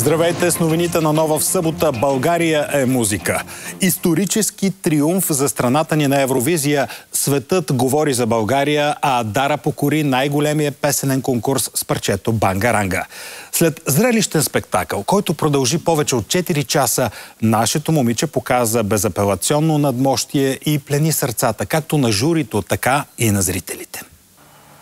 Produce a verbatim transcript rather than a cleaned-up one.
Здравейте с новините на Нова в събота. България е музика. Исторически триумф за страната ни на Евровизия. Светът говори за България, а Дара покори най-големия песенен конкурс с парчето Бангаранга. След зрелищен спектакъл, който продължи повече от четири часа, нашето момиче показа безапелационно надмощие и плени сърцата, както на журито, така и на зрителите.